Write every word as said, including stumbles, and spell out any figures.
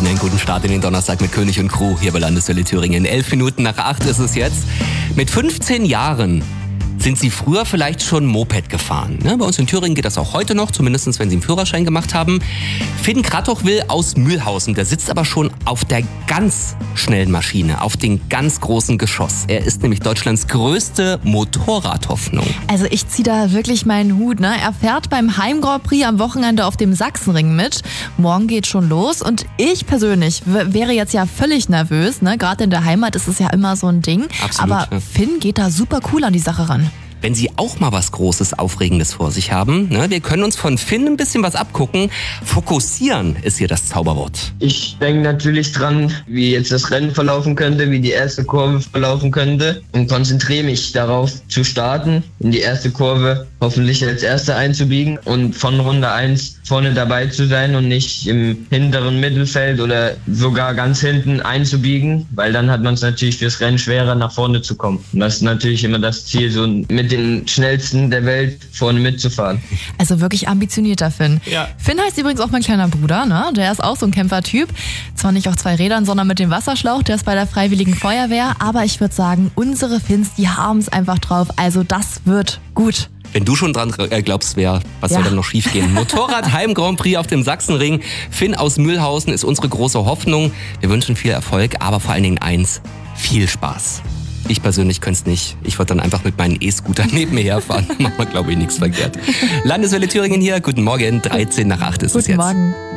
Ihnen einen guten Start in den Donnerstag mit König und Crew hier bei Landeswelle Thüringen. Elf Minuten nach acht ist es jetzt. Mit fünfzehn Jahren sind Sie früher vielleicht schon Moped gefahren. Ne? Bei uns in Thüringen geht das auch heute noch, zumindest wenn Sie einen Führerschein gemacht haben. Finn Kratochwil aus Mühlhausen, der sitzt aber schon auf der ganz schnellen Maschine, auf den ganz großen Geschoss. Er ist nämlich Deutschlands größte Motorradhoffnung. Also ich ziehe da wirklich meinen Hut. Ne? Er fährt beim Heim Grand Prix am Wochenende auf dem Sachsenring mit. Morgen geht schon los und ich persönlich w- wäre jetzt ja völlig nervös. Ne? Gerade in der Heimat ist es ja immer so ein Ding. Absolut, aber ja. Finn geht da super cool an die Sache ran. Wenn Sie auch mal was Großes, Aufregendes vor sich haben, ne, wir können uns von Finn ein bisschen was abgucken. Fokussieren ist hier das Zauberwort. Ich denke natürlich dran, wie jetzt das Rennen verlaufen könnte, wie die erste Kurve verlaufen könnte und konzentriere mich darauf zu starten, in die erste Kurve hoffentlich als Erster einzubiegen und von Runde eins vorne dabei zu sein und nicht im hinteren Mittelfeld oder sogar ganz hinten einzubiegen, weil dann hat man es natürlich fürs Rennen schwerer, nach vorne zu kommen. Und das ist natürlich immer das Ziel, so mit den Schnellsten der Welt vorne mitzufahren. Also wirklich ambitionierter Finn. Ja. Finn heißt übrigens auch mein kleiner Bruder, ne? Der ist auch so ein Kämpfertyp. Zwar nicht auf zwei Rädern, sondern mit dem Wasserschlauch. Der ist bei der Freiwilligen Feuerwehr. Aber ich würde sagen, unsere Finns, die haben es einfach drauf. Also das wird gut. Wenn du schon dran glaubst, wer, was Ja. soll denn noch schief gehen? Motorrad Heim Grand Prix auf dem Sachsenring. Finn aus Mühlhausen ist unsere große Hoffnung. Wir wünschen viel Erfolg, aber vor allen Dingen eins, viel Spaß. Ich persönlich könnte es nicht. Ich würde dann einfach mit meinen E-Scooter neben mir herfahren. Machen wir, glaube ich, nichts verkehrt. Landeswelle Thüringen hier. Guten Morgen. dreizehn nach acht ist es Guten jetzt. Morgen.